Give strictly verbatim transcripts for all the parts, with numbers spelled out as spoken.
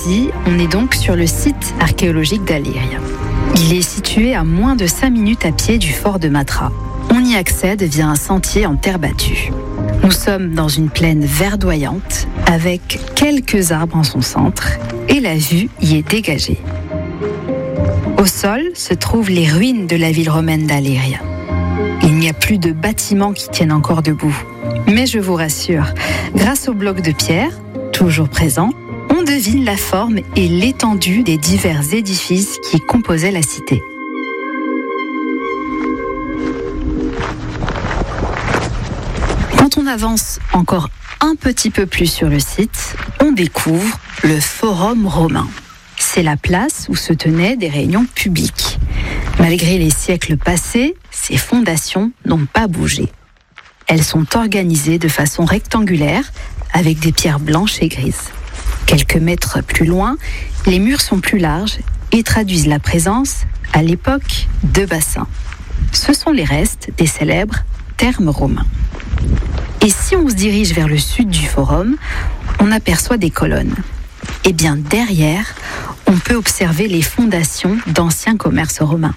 Ici, on est donc sur le site archéologique d'Aléria. Il est situé à moins de cinq minutes à pied du fort de Matra. On y accède via un sentier en terre battue. Nous sommes dans une plaine verdoyante avec quelques arbres en son centre et la vue y est dégagée. Au sol se trouvent les ruines de la ville romaine d'Aléria. Il n'y a plus de bâtiments qui tiennent encore debout. Mais je vous rassure, grâce aux blocs de pierre, toujours présents, on devine la forme et l'étendue des divers édifices qui composaient la cité. Quand on avance encore un petit peu plus sur le site, on découvre le Forum romain. C'est la place où se tenaient des réunions publiques. Malgré les siècles passés, ces fondations n'ont pas bougé. Elles sont organisées de façon rectangulaire avec des pierres blanches et grises. Quelques mètres plus loin, les murs sont plus larges et traduisent la présence, à l'époque, de bassins. Ce sont les restes des célèbres thermes romains. Et si on se dirige vers le sud du forum, on aperçoit des colonnes. Et bien derrière, on peut observer les fondations d'anciens commerces romains.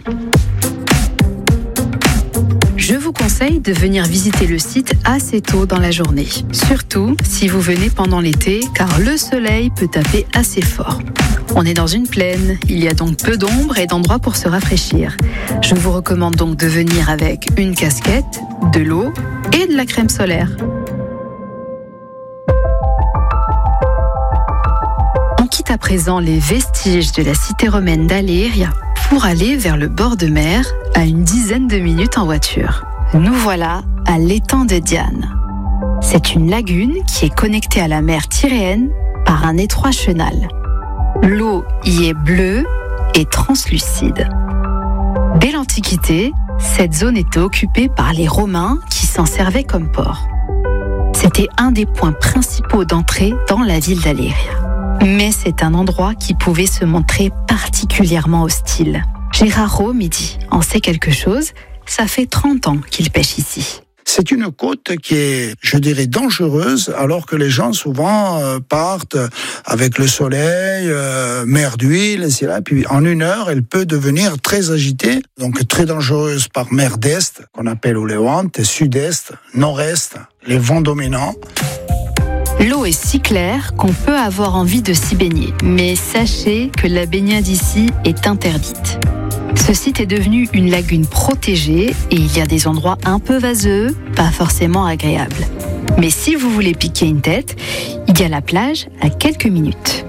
Je vous conseille de venir visiter le site assez tôt dans la journée. Surtout si vous venez pendant l'été, car le soleil peut taper assez fort. On est dans une plaine, il y a donc peu d'ombre et d'endroits pour se rafraîchir. Je vous recommande donc de venir avec une casquette, de l'eau et de la crème solaire. On quitte à présent les vestiges de la cité romaine d'Aléria pour aller vers le bord de mer à une dizaine de minutes en voiture. Nous voilà à l'étang de Diane. C'est une lagune qui est connectée à la mer Tyréenne par un étroit chenal. L'eau y est bleue et translucide. Dès l'Antiquité, cette zone était occupée par les Romains qui s'en servaient comme port. C'était un des points principaux d'entrée dans la ville d'Aléria. Mais c'est un endroit qui pouvait se montrer particulièrement hostile. Gérard Rome y dit, en sait quelque chose, ça fait trente ans qu'il pêche ici. C'est une côte qui est, je dirais, dangereuse, alors que les gens souvent euh, partent avec le soleil, euh, mer d'huile, et cetera. Puis en une heure, elle peut devenir très agitée, donc très dangereuse par mer d'est, qu'on appelle au Levante, sud-est, nord-est, les vents dominants. L'eau est si claire qu'on peut avoir envie de s'y baigner, mais sachez que la baignade ici est interdite. Ce site est devenu une lagune protégée et il y a des endroits un peu vaseux, pas forcément agréables. Mais si vous voulez piquer une tête, il y a la plage à quelques minutes.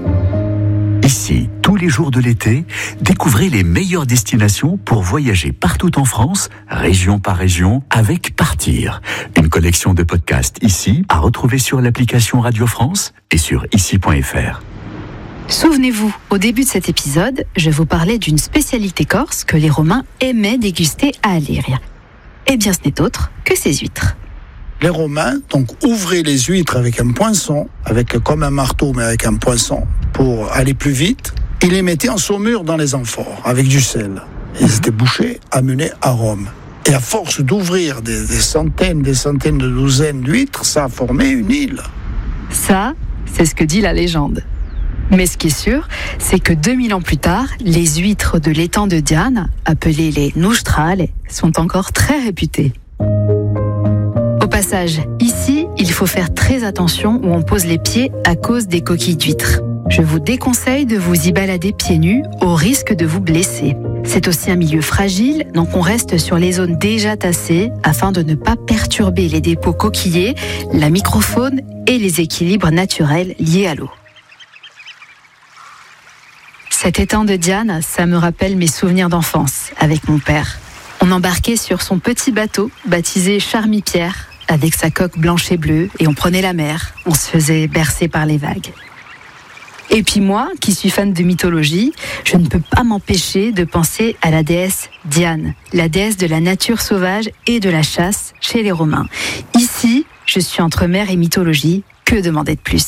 Ici, tous les jours de l'été, découvrez les meilleures destinations pour voyager partout en France, région par région, avec Partir. Une collection de podcasts ici, à retrouver sur l'application Radio France et sur ici point f r. Souvenez-vous, au début de cet épisode, je vous parlais d'une spécialité corse que les Romains aimaient déguster à Aléria. Eh bien, ce n'est autre que ces huîtres. Les Romains donc ouvraient les huîtres avec un poinçon, avec comme un marteau mais avec un poinçon pour aller plus vite. Ils les mettaient en saumure dans les amphores avec du sel. Ils étaient bouchés, amenés à Rome. Et à force d'ouvrir des, des centaines, des centaines de douzaines d'huîtres, ça a formé une île. Ça, c'est ce que dit la légende. Mais ce qui est sûr, c'est que deux mille ans plus tard, les huîtres de l'étang de Diane, appelées les noustrales, sont encore très réputées. Au passage, ici, il faut faire très attention où on pose les pieds à cause des coquilles d'huîtres. Je vous déconseille de vous y balader pieds nus au risque de vous blesser. C'est aussi un milieu fragile, donc on reste sur les zones déjà tassées afin de ne pas perturber les dépôts coquillés, la microfaune et les équilibres naturels liés à l'eau. Cet étang de Diane, ça me rappelle mes souvenirs d'enfance avec mon père. On embarquait sur son petit bateau, baptisé Charmipierre, avec sa coque blanche et bleue, et on prenait la mer. On se faisait bercer par les vagues. Et puis moi, qui suis fan de mythologie, je ne peux pas m'empêcher de penser à la déesse Diane, la déesse de la nature sauvage et de la chasse chez les Romains. Ici, je suis entre mer et mythologie, que demander de plus ?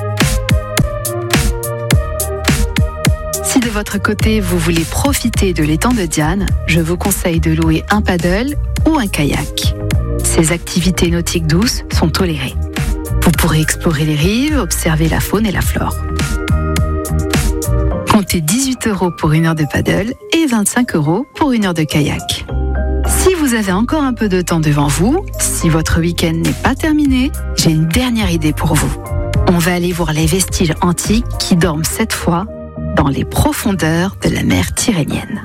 Si de votre côté, vous voulez profiter de l'étang de Diane, je vous conseille de louer un paddle ou un kayak. Ces activités nautiques douces sont tolérées. Vous pourrez explorer les rives, observer la faune et la flore. Comptez dix-huit euros pour une heure de paddle et vingt-cinq euros pour une heure de kayak. Si vous avez encore un peu de temps devant vous, si votre week-end n'est pas terminé, j'ai une dernière idée pour vous. On va aller voir les vestiges antiques qui dorment cette fois dans les profondeurs de la mer Tyrrhénienne.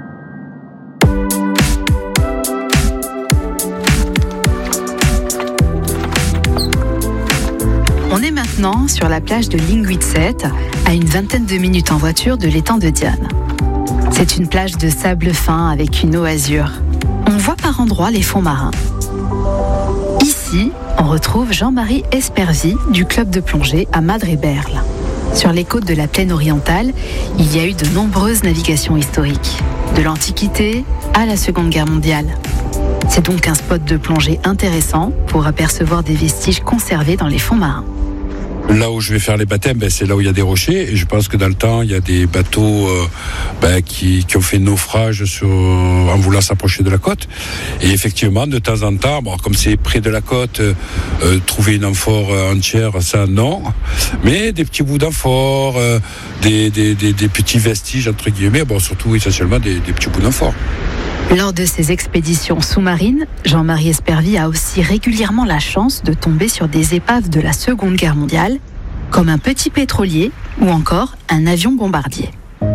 On est maintenant sur la plage de Linguitset, à une vingtaine de minutes en voiture de l'étang de Diane. C'est une plage de sable fin avec une eau azur. On voit par endroits les fonds marins. Ici, on retrouve Jean-Marie Espervi du club de plongée à Madre-Berle. Sur les côtes de la plaine orientale, il y a eu de nombreuses navigations historiques, de l'Antiquité à la Seconde Guerre mondiale. C'est donc un spot de plongée intéressant pour apercevoir des vestiges conservés dans les fonds marins. Là où je vais faire les baptêmes, ben, c'est là où il y a des rochers. Et je pense que dans le temps, il y a des bateaux euh, ben, qui, qui ont fait naufrage sur, en voulant s'approcher de la côte. Et effectivement, de temps en temps, bon, comme c'est près de la côte, euh, trouver une amphore entière, ça non. Mais des petits bouts d'amphore, euh, des, des, des, des petits vestiges, entre guillemets, bon, surtout essentiellement des, des petits bouts d'amphore. Lors de ses expéditions sous-marines, Jean-Marie Espervi a aussi régulièrement la chance de tomber sur des épaves de la Seconde Guerre mondiale, comme un petit pétrolier ou encore un avion bombardier.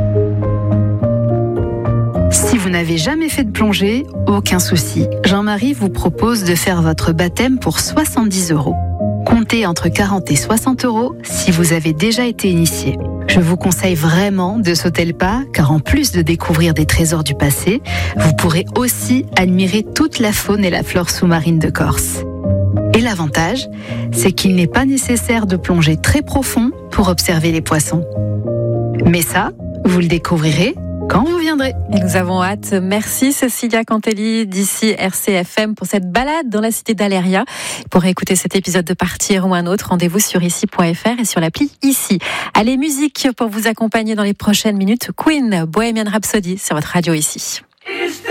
Si vous n'avez jamais fait de plongée, aucun souci. Jean-Marie vous propose de faire votre baptême pour soixante-dix euros. Comptez entre quarante et soixante euros si vous avez déjà été initié. Je vous conseille vraiment de sauter le pas, car en plus de découvrir des trésors du passé, vous pourrez aussi admirer toute la faune et la flore sous-marine de Corse. Et l'avantage, c'est qu'il n'est pas nécessaire de plonger très profond pour observer les poissons. Mais ça, vous le découvrirez quand vous viendrez. Et nous avons hâte. Merci Cécilia Cantelli d'ici R C F M pour cette balade dans la cité d'Aléria. Pour écouter cet épisode de Partir ou un autre, rendez-vous sur ici point f r et sur l'appli Ici. Allez, musique pour vous accompagner dans les prochaines minutes. Queen, Bohemian Rhapsody sur votre radio Ici.